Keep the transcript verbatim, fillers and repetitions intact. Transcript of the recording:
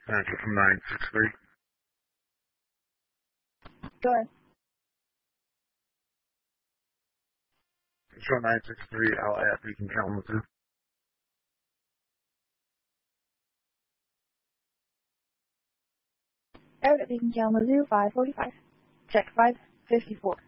Answer from nine six three. Go ahead. Show nine six three out at Beacon Kalamazoo. Out at Beacon Kalamazoo, five forty-five. Check five fifty-four.